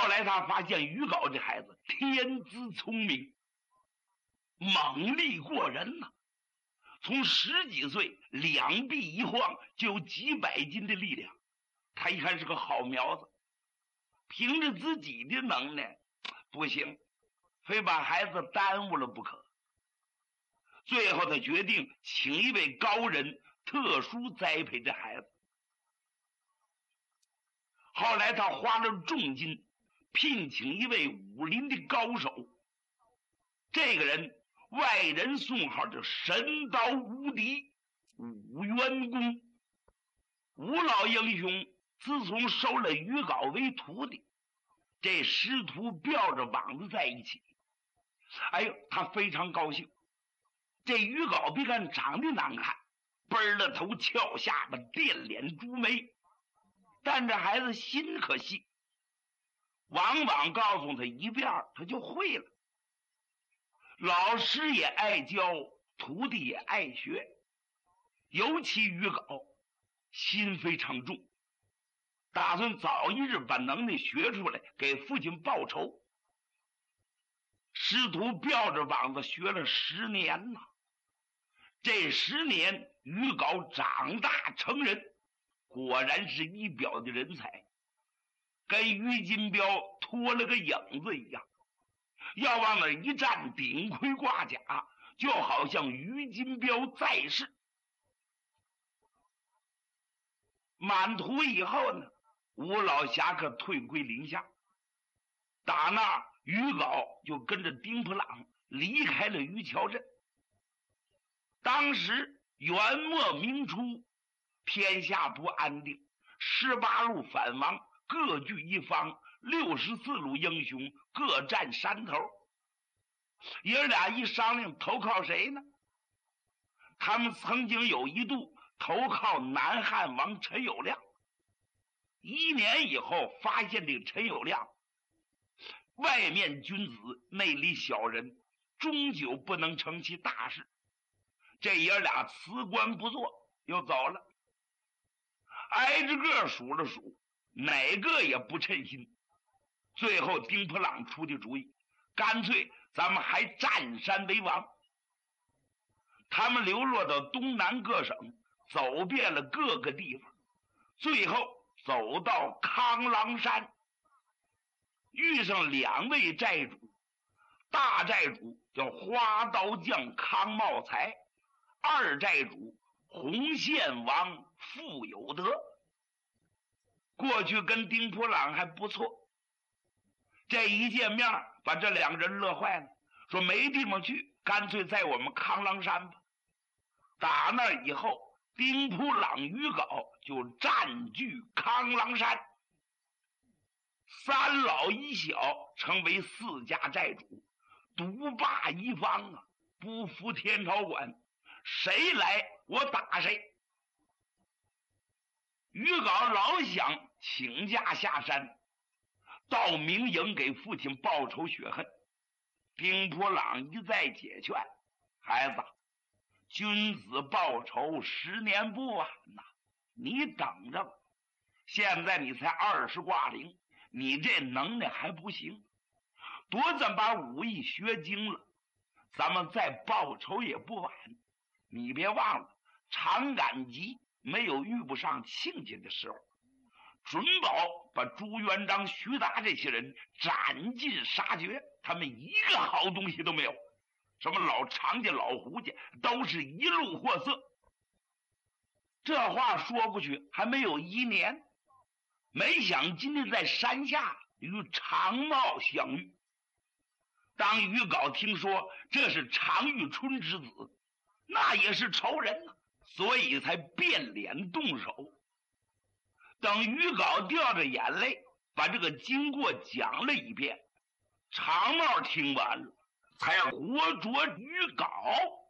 后来他发现于皋这孩子天资聪明，猛力过人呐，从10几岁两臂一晃就有几百斤的力量。他一看是个好苗子，凭着自己的能耐不行，非把孩子耽误了不可。最后他决定请一位高人特殊栽培这孩子。后来他花了重金聘请一位武林的高手，这个人外人送号叫神刀无敌武元公。吴老英雄自从收了于皋为徒弟，这师徒吊着膀子在一起，哎呦，他非常高兴。这于皋别看长得难看，奔了头翘下巴电脸朱眉，但这孩子心可细，往往告诉他一遍他就会了。老师也爱教，徒弟也爱学，尤其于皋心非常重，打算早一日把能耐学出来给父亲报仇。师徒吊着膀子学了10年呐，这10年于皋长大成人，果然是一表的人才，跟于金彪脱了个影子一样。要往那一站，顶盔挂甲，就好像于金彪在世。满途以后呢，吴老侠客退归林下，打那于皋就跟着丁普朗离开了于桥镇。当时元末明初，天下不安定，18路反王各据一方，64路英雄各占山头。爷俩一商量，投靠谁呢？他们曾经有一度投靠南汉王陈友谅。1年以后，发现这个陈友谅外面君子，内里小人，终究不能成其大事。这爷俩辞官不做，又走了。挨着个数了数，哪个也不称心。最后丁普朗出的主意，干脆咱们还占山为王。他们流落到东南各省，走遍了各个地方，最后走到康郎山，遇上2位寨主。大寨主叫花刀匠康茂才，二寨主红线王傅有德。过去跟丁普朗还不错，这一见面把这2个人乐坏了，说没地方去，干脆在我们康郎山吧。打那以后，丁普朗于皋就占据康郎山，3老1小成为4家寨主，独霸一方啊，不服天朝管，谁来我打谁。于皋老想请假下山，到明营给父亲报仇雪恨。丁普朗一再解劝，孩子，君子报仇10年不晚呐，你等着吧。现在你才20挂零，你这能耐还不行，多咱把武艺学精了，咱们再报仇也不晚。你别忘了，长赶集没有遇不上亲家的时候，准保把朱元璋、徐达这些人斩尽杀绝，他们一个好东西都没有。什么老常家、老胡家，都是一路货色。这话说过去还没有1年，没想今天在山下与常茂相遇。当于皋听说这是常遇春之子，那也是仇人啊，所以才变脸动手。等于皋掉着眼泪把这个经过讲了一遍，常茂听完了，才活捉于皋。